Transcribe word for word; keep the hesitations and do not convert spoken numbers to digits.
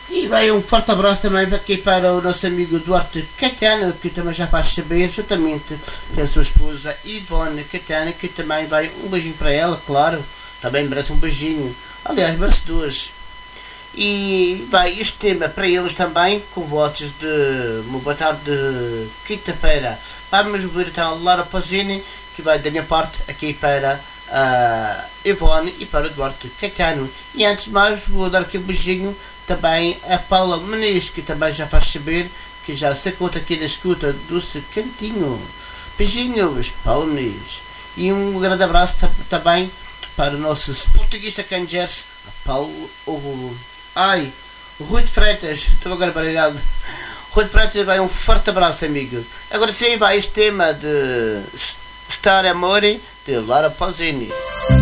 E vai um forte abraço também aqui para o nosso amigo Duarte Caetano, que também já faz saber, juntamente com a sua esposa Ivone Caetano, que também vai um beijinho para ela, claro, também merece um beijinho, aliás, merece duas. E vai este tema para eles também, com votos de uma boa tarde de quinta-feira. Vamos ver então a Lara Pausini, que vai da minha parte aqui para a Ivone e para o Duarte Caetano. E antes de mais vou dar aqui um beijinho também a Paula Muniz, que também já faz saber que já se conta aqui na escuta do seu cantinho. Beijinhos, Paula Muniz. E um grande abraço também para o nosso portuguista Canjers, a Paulo o, ai, Rui de Freitas, estou agora baralhado. Rui de Freitas, vai um forte abraço, amigo. Agora sim vai este tema de Star Amore de Lara Pausini.